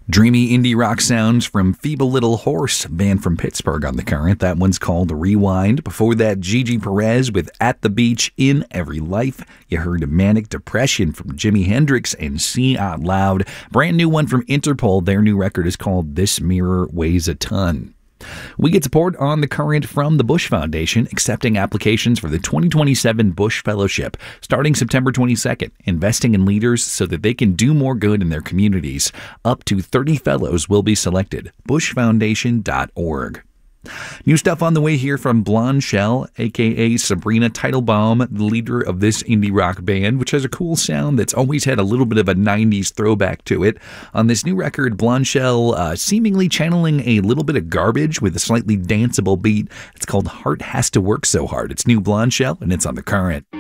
Dreamy indie rock sounds from Feeble Little Horse, band from Pittsburgh on the current. That one's called Rewind. Before that, Gigi Perez with At the Beach in Every Life. You heard Manic Depression from Jimi Hendrix and See Out Loud. Brand new one from Interpol. Their new record is called This Mirror Weighs a Ton. We get support on the current from the Bush Foundation, accepting applications for the 2027 Bush Fellowship, starting September 22nd, investing in leaders so that they can do more good in their communities. Up to 30 fellows will be selected. bushfoundation.org. New stuff on the way here from Blonde Shell, a.k.a. Sabrina Teitelbaum, the leader of this indie rock band, which has a cool sound that's always had a little bit of a 90s throwback to it. On this new record, Blonde Shell seemingly channeling a little bit of garbage with a slightly danceable beat. It's called Heart Has to Work So Hard. It's new Blonde Shell, and it's on the current.